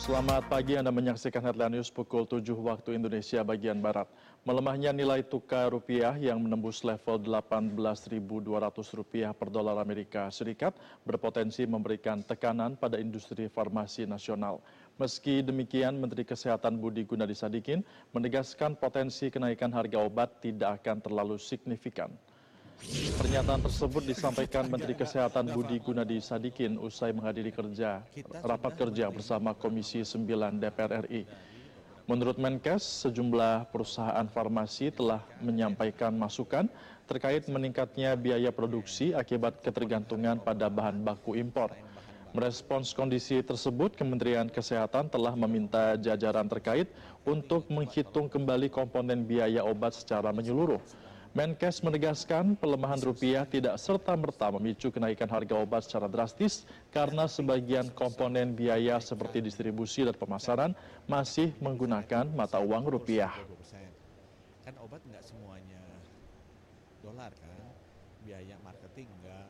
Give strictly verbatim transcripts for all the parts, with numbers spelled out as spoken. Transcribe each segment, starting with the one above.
Selamat pagi, Anda menyaksikan Headline News pukul tujuh waktu Indonesia bagian Barat. Melemahnya nilai tukar rupiah yang menembus level delapan belas ribu dua ratus rupiah per dolar Amerika Serikat berpotensi memberikan tekanan pada industri farmasi nasional. Meski demikian, Menteri Kesehatan Budi Gunadi Sadikin menegaskan potensi kenaikan harga obat tidak akan terlalu signifikan. Pernyataan tersebut disampaikan Menteri Kesehatan Budi Gunadi Sadikin usai menghadiri kerja rapat kerja bersama Komisi sembilan D P R R I. Menurut Menkes, sejumlah perusahaan farmasi telah menyampaikan masukan terkait meningkatnya biaya produksi akibat ketergantungan pada bahan baku impor. Merespons kondisi tersebut, Kementerian Kesehatan telah meminta jajaran terkait untuk menghitung kembali komponen biaya obat secara menyeluruh. Menkes menegaskan pelemahan rupiah tidak serta-merta memicu kenaikan harga obat secara drastis karena sebagian komponen biaya seperti distribusi dan pemasaran masih menggunakan mata uang rupiah. Kan obat nggak semuanya dolar kan, biaya marketing nggak.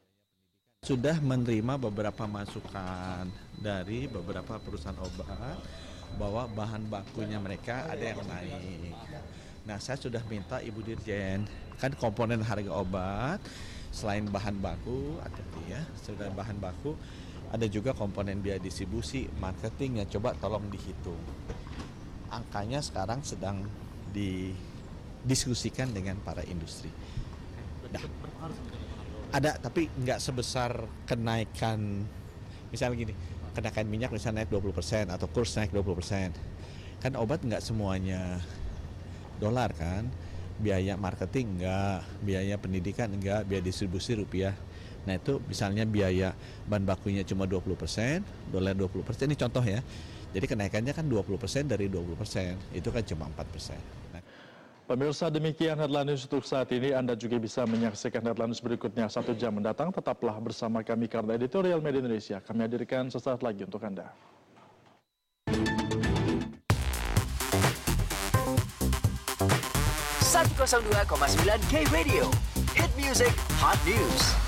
Sudah menerima beberapa masukan dari beberapa perusahaan obat bahwa bahan bakunya mereka ada yang naik. Nah, saya sudah minta Ibu Dirjen, kan komponen harga obat selain bahan baku, ada ya, selain bahan baku ada juga komponen biaya distribusi, marketing, ya coba tolong dihitung. Angkanya sekarang sedang didiskusikan dengan para industri. Nah, ada tapi nggak sebesar kenaikan, misalnya gini, kenaikan minyak misalnya naik dua puluh persen atau kurs naik dua puluh persen. Kan obat nggak semuanya dolar kan, biaya marketing enggak, biaya pendidikan enggak, biaya distribusi rupiah. Nah itu misalnya biaya bahan bakunya cuma dua puluh persen, dolar dua puluh persen, ini contoh ya. Jadi kenaikannya kan dua puluh persen dari dua puluh persen, itu kan cuma empat persen. Nah. Pemirsa, demikian Headline News untuk saat ini. Anda juga bisa menyaksikan Headline News berikutnya satu jam mendatang. Tetaplah bersama kami karena Editorial Media Indonesia. Kami hadirkan sesaat lagi untuk Anda. seratus dua koma sembilan K Radio, Hit Music Hot News.